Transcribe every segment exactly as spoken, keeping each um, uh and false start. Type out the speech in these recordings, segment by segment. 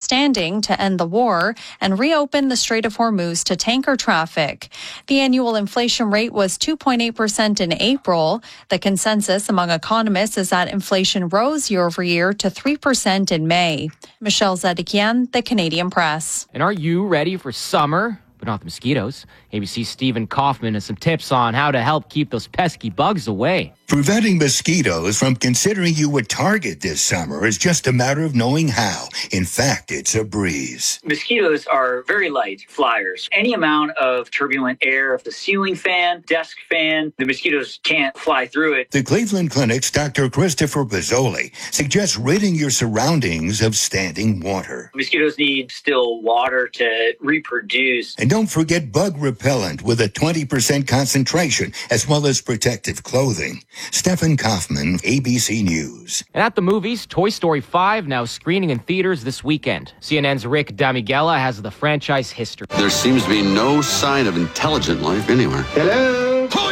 standing to end the war and reopen the Strait of Hormuz to tanker traffic. The annual inflation rate was two point eight percent in April. The consensus among economists is that inflation rose year over year to three percent in May. Michelle Zedekian, The Canadian Press. And are you ready for summer? But not the mosquitoes. A B C's Stephen Kaufman has some tips on how to help keep those pesky bugs away. Preventing mosquitoes from considering you a target this summer is just a matter of knowing how. In fact, it's a breeze. Mosquitoes are very light flyers. Any amount of turbulent air, if the ceiling fan, desk fan, the mosquitoes can't fly through it. The Cleveland Clinic's Doctor Christopher Bozzoli suggests ridding your surroundings of standing water. Mosquitoes need still water to reproduce. And don't forget bug repellent with a twenty percent concentration, as well as protective clothing. Stephen Kaufman, A B C News. And at the movies, Toy Story five now screening in theaters this weekend. C N N's Rick Damigella has the franchise history. There seems to be no sign of intelligent life anywhere. Hello?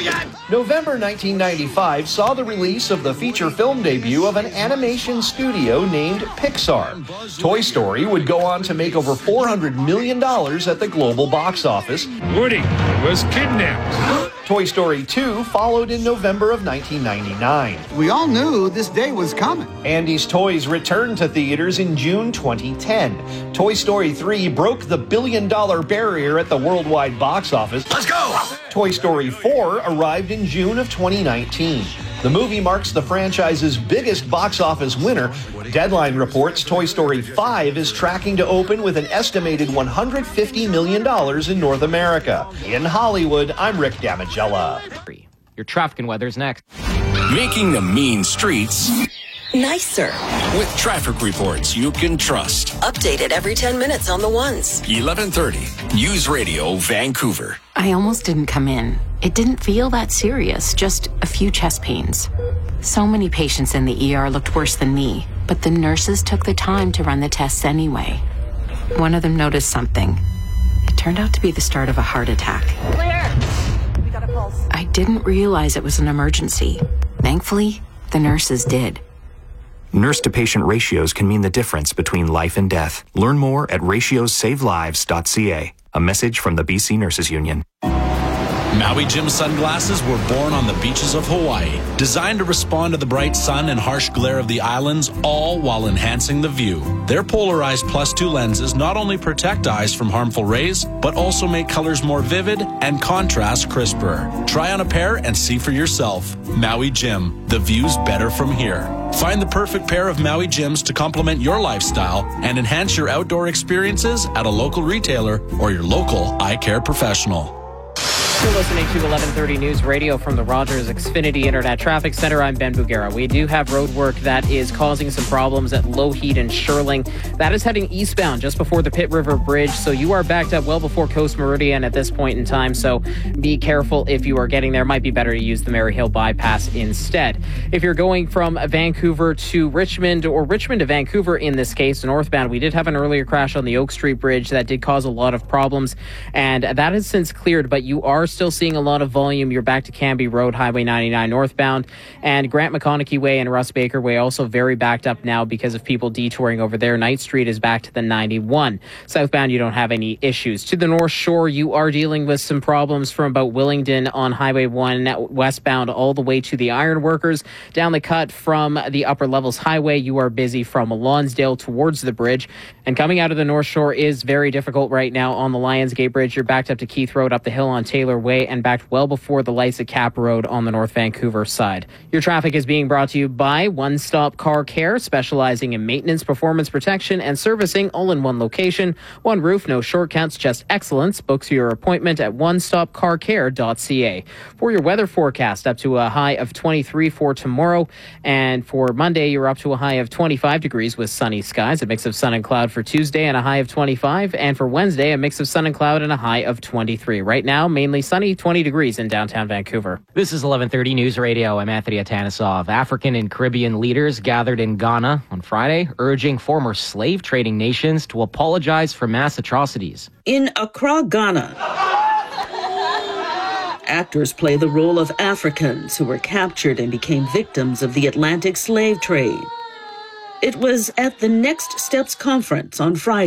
November nineteen ninety-five saw the release of the feature film debut of an animation studio named Pixar. Toy Story would go on to make over four hundred million dollars at the global box office. Woody was kidnapped. Toy Story two followed in November of nineteen ninety-nine. We all knew this day was coming. Andy's Toys returned to theaters in June twenty ten. Toy Story three broke the billion dollar barrier at the worldwide box office. Let's go! Toy Story four arrived in June of twenty nineteen. The movie marks the franchise's biggest box office winner. Deadline reports Toy Story five is tracking to open with an estimated one hundred fifty million dollars in North America. In Hollywood, I'm Rick Damigella. Your traffic and weather's next. Making the mean streets nicer with traffic reports you can trust. Updated every ten minutes on the ones. eleven thirty News Radio Vancouver. I almost didn't come in. It didn't feel that serious, just a few chest pains. So many patients in the E R looked worse than me, but the nurses took the time to run the tests anyway. One of them noticed something. It turned out to be the start of a heart attack. Clear! We got a pulse. I didn't realize it was an emergency. Thankfully, the nurses did. Nurse-to-patient ratios can mean the difference between life and death. Learn more at ratios save lives dot c a. A message from the B C Nurses Union. Maui Jim sunglasses were born on the beaches of Hawaii, designed to respond to the bright sun and harsh glare of the islands, all while enhancing the view. Their polarized plus two lenses not only protect eyes from harmful rays, but also make colors more vivid and contrast crisper. Try on a pair and see for yourself. Maui Jim, the view's better from here. Find the perfect pair of Maui Jims to complement your lifestyle and enhance your outdoor experiences at a local retailer or your local eye care professional. You're listening to eleven thirty News Radio from the Rogers Xfinity Internet Traffic Center. I'm Ben Bugera. We do have road work that is causing some problems at Lougheed and Shirling. That is heading eastbound just before the Pitt River Bridge, so you are backed up well before Coast Meridian at this point in time, so be careful if you are getting there. Might be better to use the Maryhill bypass instead. If you're going from Vancouver to Richmond, or Richmond to Vancouver in this case, northbound, we did have an earlier crash on the Oak Street Bridge that did cause a lot of problems, and that has since cleared, but you are still seeing a lot of volume. You're back to Canby Road, Highway ninety-nine northbound, and Grant McConaughey Way and Russ Baker Way also very backed up now because of people detouring over there. Knight Street is back to the ninety-one. Southbound, you don't have any issues. To the North Shore, you are dealing with some problems from about Willingdon on Highway one westbound all the way to the Ironworkers. Down the cut from the Upper Levels Highway, you are busy from Lonsdale towards the bridge. And coming out of the North Shore is very difficult right now on the Lionsgate Bridge. You're backed up to Keith Road, up the hill on Taylor Way, and backed well before the lights at Cap Road on the North Vancouver side. Your traffic is being brought to you by One Stop Car Care, specializing in maintenance, performance protection, and servicing all in one location. One roof, no shortcuts, just excellence. Book your appointment at one stop car care dot c a. For your weather forecast, up to a high of twenty-three for tomorrow, and for Monday, you're up to a high of twenty-five degrees with sunny skies, a mix of sun and cloud for Tuesday, and a high of twenty-five, and for Wednesday, a mix of sun and cloud and a high of twenty-three. Right now, mainly sunny, twenty degrees in downtown Vancouver. This is eleven thirty News Radio. I'm Anthony Atanisov. African and Caribbean leaders gathered in Ghana on Friday, urging former slave trading nations to apologize for mass atrocities. In Accra, Ghana, actors play the role of Africans who were captured and became victims of the Atlantic slave trade. It was at the Next Steps conference on Friday.